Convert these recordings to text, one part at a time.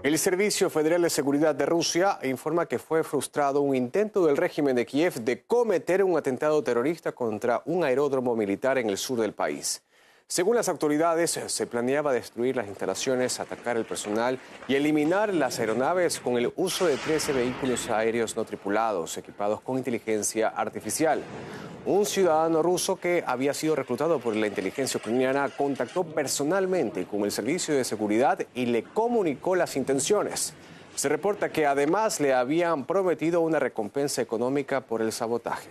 El Servicio Federal de Seguridad de Rusia informa que fue frustrado un intento del régimen de Kiev de cometer un atentado terrorista contra un aeródromo militar en el sur del país. Según las autoridades, se planeaba destruir las instalaciones, atacar el personal y eliminar las aeronaves con el uso de 13 vehículos aéreos no tripulados, equipados con inteligencia artificial. Un ciudadano ruso que había sido reclutado por la inteligencia ucraniana contactó personalmente con el servicio de seguridad y le comunicó las intenciones. Se reporta que además le habían prometido una recompensa económica por el sabotaje.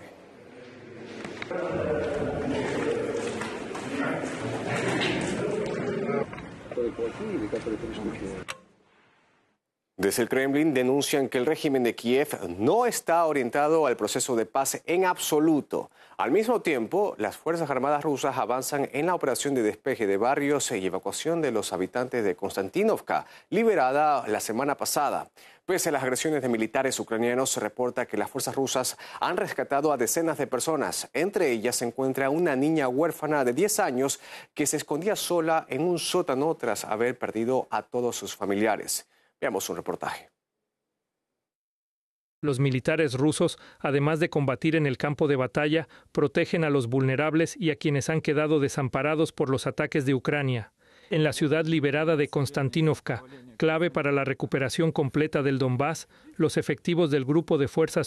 Desde el Kremlin denuncian que el régimen de Kiev no está orientado al proceso de paz en absoluto. Al mismo tiempo, las Fuerzas Armadas rusas avanzan en la operación de despeje de barrios y evacuación de los habitantes de Konstantinovka, liberada la semana pasada. Pese a las agresiones de militares ucranianos, se reporta que las fuerzas rusas han rescatado a decenas de personas. Entre ellas se encuentra una niña huérfana de 10 años que se escondía sola en un sótano tras haber perdido a todos sus familiares. Veamos un reportaje. Los militares rusos, además de combatir en el campo de batalla, protegen a los vulnerables y a quienes han quedado desamparados por los ataques de Ucrania. En la ciudad liberada de Konstantinovka, clave para la recuperación completa del Donbass, los efectivos del Grupo de Fuerzas